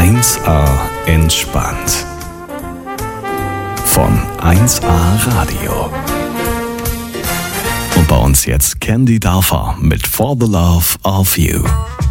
1A entspannt. Von 1A Radio. Und bei uns jetzt Candy Darfer mit For the Love of You.